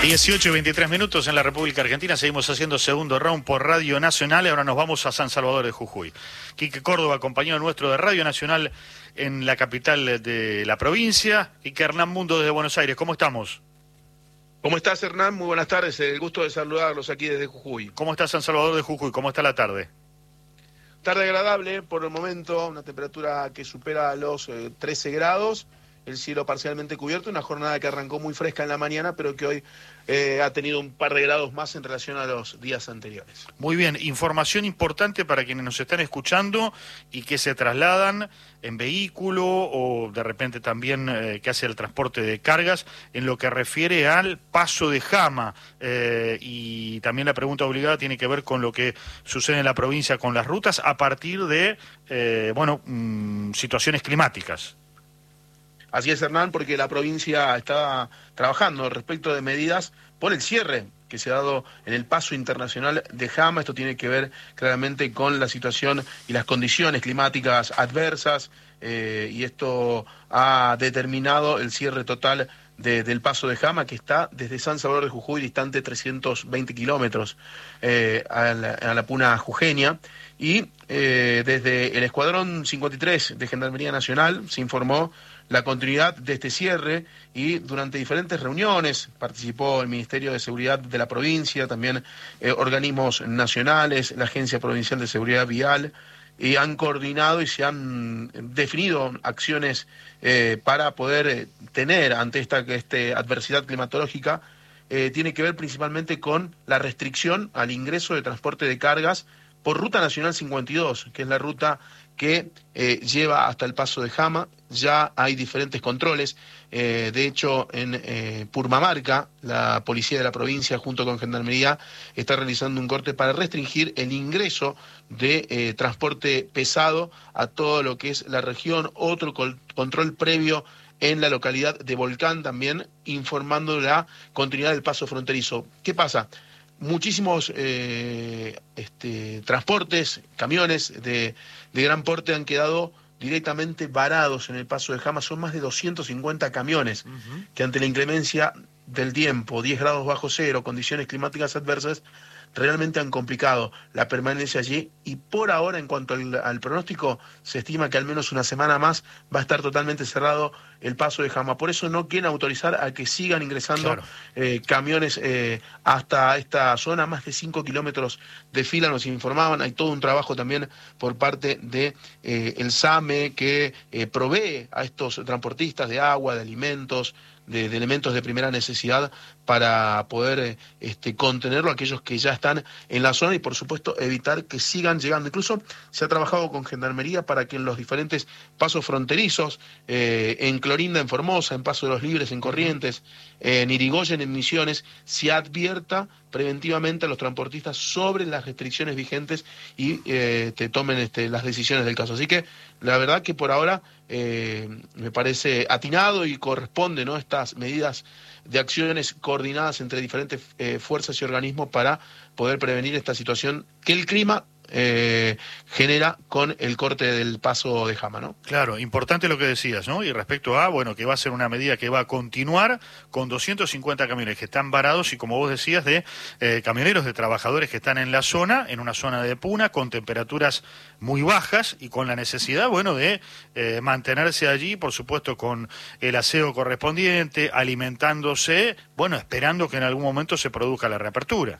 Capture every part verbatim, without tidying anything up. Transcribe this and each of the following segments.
dieciocho y veintitrés minutos en la República Argentina. Seguimos haciendo segundo round por Radio Nacional. Ahora nos vamos a San Salvador de Jujuy. Quique Córdoba, compañero nuestro de Radio Nacional en la capital de la provincia. Quique Hernán Mundo desde Buenos Aires. ¿Cómo estamos? ¿Cómo estás, Hernán? Muy buenas tardes. El gusto de saludarlos aquí desde Jujuy. ¿Cómo está San Salvador de Jujuy? ¿Cómo está la tarde? Tarde agradable por el momento, una temperatura que supera los eh, trece grados. El cielo parcialmente cubierto, una jornada que arrancó muy fresca en la mañana, pero que hoy eh, ha tenido un par de grados más en relación a los días anteriores. Muy bien, información importante para quienes nos están escuchando y que se trasladan en vehículo o de repente también eh, que hace el transporte de cargas en lo que refiere al paso de Jama. Eh, y también la pregunta obligada tiene que ver con lo que sucede en la provincia con las rutas a partir de, eh, bueno, mmm, situaciones climáticas. Así es, Hernán, porque la provincia está trabajando respecto de medidas por el cierre que se ha dado en el paso internacional de Jama. Esto tiene que ver claramente con la situación y las condiciones climáticas adversas, eh, y esto ha determinado el cierre total de, del paso de Jama, que está desde San Salvador de Jujuy, distante trescientos veinte kilómetros eh, a, la, a la puna jujeña. Y eh, desde el Escuadrón cincuenta y tres de Gendarmería Nacional se informó la continuidad de este cierre y durante diferentes reuniones participó el Ministerio de Seguridad de la provincia, también eh, organismos nacionales, la Agencia Provincial de Seguridad Vial, y han coordinado y se han definido acciones eh, para poder eh, tener ante esta este adversidad climatológica. Eh, tiene que ver principalmente con la restricción al ingreso de transporte de cargas por Ruta Nacional cincuenta y dos, que es la ruta que eh, lleva hasta el paso de Jama. Ya hay diferentes controles. Eh, de hecho, en eh, Purmamarca, la policía de la provincia, junto con Gendarmería, está realizando un corte para restringir el ingreso de eh, transporte pesado a todo lo que es la región. Otro col- control previo en la localidad de Volcán, también informando la continuidad del paso fronterizo. ¿Qué pasa? Muchísimos eh, este, transportes, camiones de, de gran porte han quedado directamente varados en el paso de Jama. Son más de doscientos cincuenta camiones uh-huh. que ante la inclemencia del tiempo, diez grados bajo cero, condiciones climáticas adversas, realmente han complicado la permanencia allí. Y por ahora, en cuanto al, al pronóstico, se estima que al menos una semana más va a estar totalmente cerrado el paso de Jama. Por eso no quieren autorizar a que sigan ingresando claro. eh, camiones eh, hasta esta zona. Más de cinco kilómetros de fila nos informaban. Hay todo un trabajo también por parte de eh, el SAME, que eh, provee a estos transportistas de agua, de alimentos, De, de elementos de primera necesidad para poder eh, este, contenerlo a aquellos que ya están en la zona y, por supuesto, evitar que sigan llegando. Incluso se ha trabajado con Gendarmería para que en los diferentes pasos fronterizos, eh, en Clorinda, en Formosa, en Paso de los Libres, en Corrientes, eh, en Irigoyen, en Misiones, se advierta preventivamente a los transportistas sobre las restricciones vigentes y eh, te tomen este, las decisiones del caso. Así que la verdad que por ahora eh, me parece atinado y corresponde, ¿no?, estas medidas de acciones coordinadas entre diferentes eh, fuerzas y organismos para poder prevenir esta situación que el clima Eh, genera con el corte del paso de Jama, ¿no? Claro, importante lo que decías, ¿no? Y respecto a, bueno, que va a ser una medida que va a continuar con doscientos cincuenta camiones que están varados y, como vos decías, de eh, camioneros, de trabajadores que están en la zona, en una zona de puna, con temperaturas muy bajas y con la necesidad, bueno, de eh, mantenerse allí, por supuesto, con el aseo correspondiente, alimentándose, bueno, esperando que en algún momento se produzca la reapertura.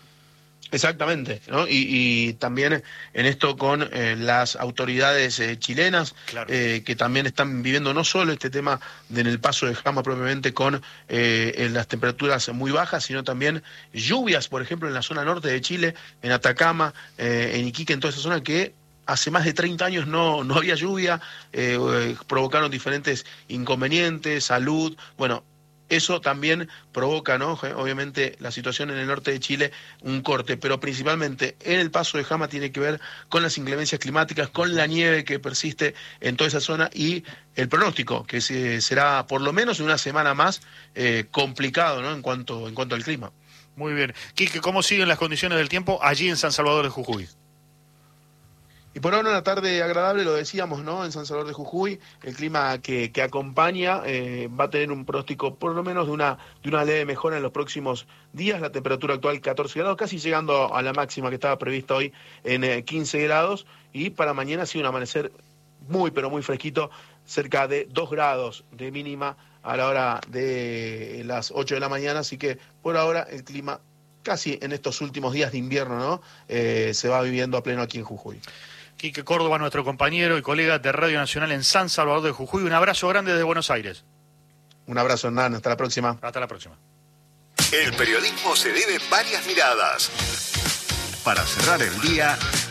Exactamente, ¿no? Y, y también en esto con eh, las autoridades eh, chilenas, claro. eh, que también están viviendo no solo este tema de en el paso de Jama propiamente con eh, en las temperaturas muy bajas, sino también lluvias, por ejemplo, en la zona norte de Chile, en Atacama, eh, en Iquique, en toda esa zona que hace más de treinta años no, no había lluvia, eh, eh, provocaron diferentes inconvenientes, salud, bueno. Eso también provoca, ¿no?, obviamente, la situación en el norte de Chile, un corte, pero principalmente en el paso de Jama tiene que ver con las inclemencias climáticas, con la nieve que persiste en toda esa zona y el pronóstico, que se, será por lo menos una semana más eh, complicado, ¿no?, en cuanto, en cuanto al clima. Muy bien. Quique, ¿cómo siguen las condiciones del tiempo allí en San Salvador de Jujuy? Y por ahora una tarde agradable, lo decíamos, ¿no? En San Salvador de Jujuy, el clima que, que acompaña eh, va a tener un pronóstico por lo menos de una, de una leve mejora en los próximos días. La temperatura actual catorce grados, casi llegando a la máxima que estaba prevista hoy en eh, quince grados. Y para mañana sí un amanecer muy, pero muy fresquito, cerca de dos grados de mínima a la hora de las ocho de la mañana. Así que por ahora el clima casi en estos últimos días de invierno, ¿no? Eh, se va viviendo a pleno aquí en Jujuy. Quique Córdoba, nuestro compañero y colega de Radio Nacional en San Salvador de Jujuy. Un abrazo grande desde Buenos Aires. Un abrazo, Hernán. Hasta la próxima. Hasta la próxima. El periodismo se debe varias miradas. Para cerrar el día,